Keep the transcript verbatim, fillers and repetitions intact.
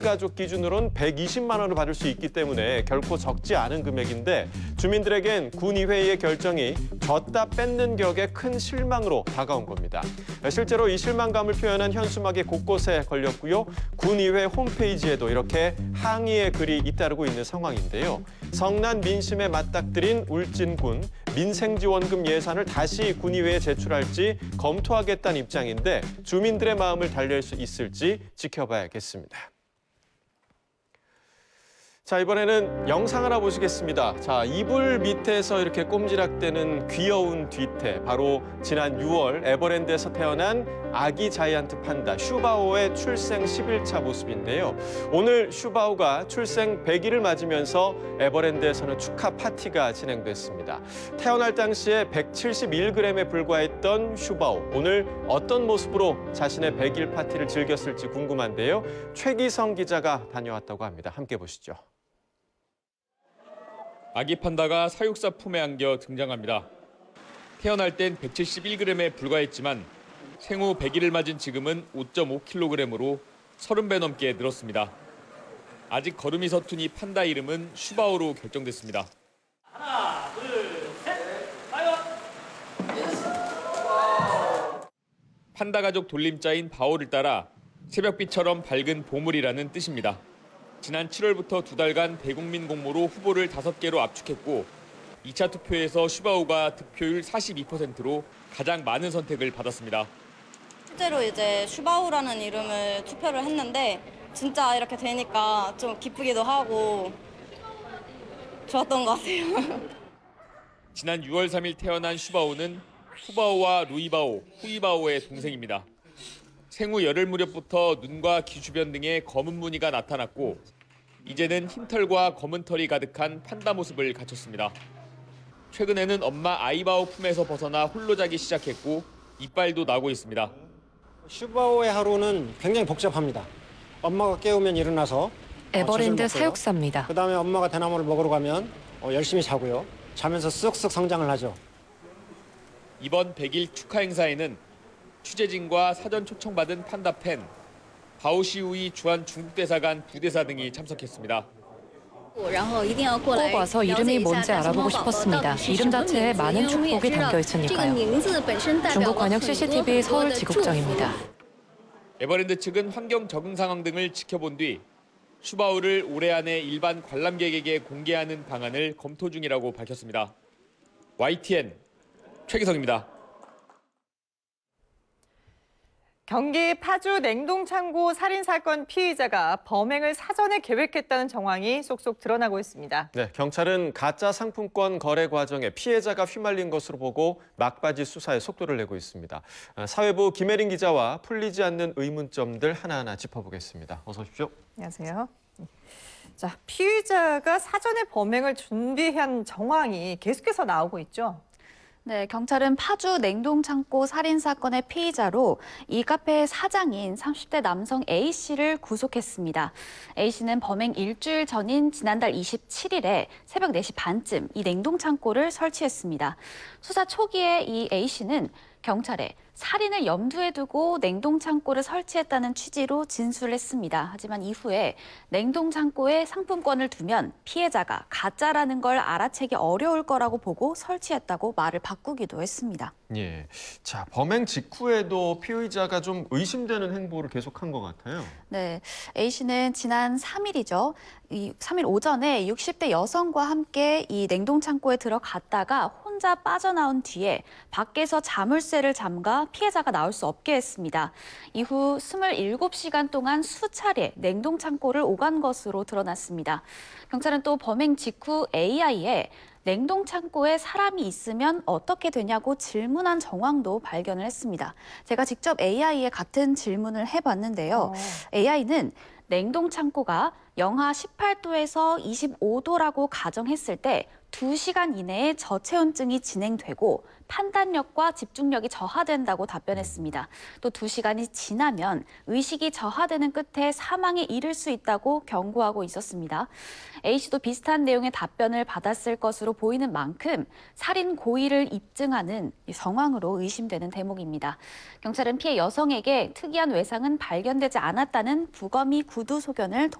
가족 기준으로는 백이십만 원을 받을 수 있기 때문에 결코 적지 않은 금액인데 주민들에겐 군의회의 결정이 줬다 뺏는 격의 큰 실망으로 다가온 겁니다. 실제로 이 실망감을 표현한 현수막이 곳곳에 걸렸고요. 군의회 홈페이지에도 이렇게 항의의 글이 잇따르고 있는 상황인데요. 성난 민심에 맞닥뜨린 울진군, 민생지원금 예산을 다시 군의회에 제출할지 검토하겠다는 입장인데 주민들의 마음을 달랠 수 있을지 지켜봐야겠습니다. 자, 이번에는 영상 하나 보시겠습니다. 자, 이불 밑에서 이렇게 꼼지락대는 귀여운 뒤태. 바로 지난 유월 에버랜드에서 태어난 아기 자이언트 판다 슈바오의 출생 십 일차 모습인데요. 오늘 슈바오가 출생 백 일을 맞으면서 에버랜드에서는 축하 파티가 진행됐습니다. 태어날 당시에 백칠십일 그램에 불과했던 슈바오. 오늘 어떤 모습으로 자신의 백 일 파티를 즐겼을지 궁금한데요. 최기성 기자가 다녀왔다고 합니다. 함께 보시죠. 아기 판다가 사육사 품에 안겨 등장합니다. 태어날 땐 백칠십일 그램에 불과했지만 생후 백 일을 맞은 지금은 오 점 오 킬로그램으로 서른 배 넘게 늘었습니다. 아직 걸음이 서툰 이 판다 이름은 슈바오로 결정됐습니다. 하나, 둘, 셋, 가요! 판다 가족 돌림자인 바오를 따라 새벽빛처럼 밝은 보물이라는 뜻입니다. 지난 칠월부터 두 달간 대국민 공모로 후보를 다섯 개로 압축했고 이 차 투표에서 슈바오가 득표율 사십이 퍼센트로 가장 많은 선택을 받았습니다. 실제로 이제 슈바오라는 이름을 투표를 했는데 진짜 이렇게 되니까 좀 기쁘기도 하고 좋았던 것 같아요. 지난 유월 삼일 태어난 슈바오는 후바오와 루이바오, 후이바오의 동생입니다. 생후 열흘 무렵부터 눈과 귀 주변 등에 검은 무늬가 나타났고 이제는 흰털과 검은 털이 가득한 판다 모습을 갖췄습니다. 최근에는 엄마 아이바오 품에서 벗어나 홀로 자기 시작했고 이빨도 나고 있습니다. 슈바오의 하루는 굉장히 복잡합니다. 엄마가 깨우면 일어나서 에버랜드 사육사입니다. 그다음에 엄마가 대나무를 먹으러 가면 열심히 자고요. 자면서 쓱쓱 성장을 하죠. 이번 백 일 축하 행사에는 취재진과 사전 초청받은 판다 팬, 바오시우이 주한 중국 대사관 부대사 등이 참석했습니다. 꼭 와서 이름이 뭔지 알아보고 싶었습니다. 이름 자체에 많은 축복이 담겨 있으니까요. 중국관역 씨씨티비 서울 지국정입니다. 에버랜드 측은 환경 적응 상황 등을 지켜본 뒤 슈바오를 올해 안에 일반 관람객에게 공개하는 방안을 검토 중이라고 밝혔습니다. 와이티엔 최기성입니다. 경기 파주 냉동창고 살인사건 피의자가 범행을 사전에 계획했다는 정황이 쏙쏙 드러나고 있습니다. 네, 경찰은 가짜 상품권 거래 과정에 피해자가 휘말린 것으로 보고 막바지 수사에 속도를 내고 있습니다. 사회부 김혜린 기자와 풀리지 않는 의문점들 하나하나 짚어보겠습니다. 어서 오십시오. 안녕하세요. 자, 피의자가 사전에 범행을 준비한 정황이 계속해서 나오고 있죠. 네, 경찰은 파주 냉동창고 살인사건의 피의자로 이 카페의 사장인 삼십 대 남성 A씨를 구속했습니다. A씨는 범행 일주일 전인 지난달 이십칠 일에 새벽 네 시 반쯤 이 냉동창고를 설치했습니다. 수사 초기에 이 A씨는 경찰에 살인을 염두에 두고 냉동창고를 설치했다는 취지로 진술을 했습니다. 하지만 이후에 냉동창고에 상품권을 두면 피해자가 가짜라는 걸 알아채기 어려울 거라고 보고 설치했다고 말을 바꾸기도 했습니다. 예, 자 범행 직후에도 피의자가 좀 의심되는 행보를 계속한 것 같아요. 네, A씨는 지난 삼 일이죠. 이 삼 일 오전에 육십 대 여성과 함께 이 냉동창고에 들어갔다가 혼자 빠져나온 뒤에 밖에서 자물쇠를 잠가 피해자가 나올 수 없게 했습니다. 이후 스물일곱 시간 동안 수차례 냉동창고를 오간 것으로 드러났습니다. 경찰은 또 범행 직후 에이아이에 냉동창고에 사람이 있으면 어떻게 되냐고 질문한 정황도 발견을 했습니다. 제가 직접 에이아이에 같은 질문을 해봤는데요. 어. 에이아이는 냉동창고가 영하 십팔 도에서 이십오 도라고 가정했을 때 두 시간 이내에 저체온증이 진행되고 판단력과 집중력이 저하된다고 답변했습니다. 또 두 시간이 지나면 의식이 저하되는 끝에 사망에 이를 수 있다고 경고하고 있었습니다. A씨도 비슷한 내용의 답변을 받았을 것으로 보이는 만큼 살인 고의를 입증하는 정황으로 의심되는 대목입니다. 경찰은 피해 여성에게 특이한 외상은 발견되지 않았다는 부검이 구두 소견을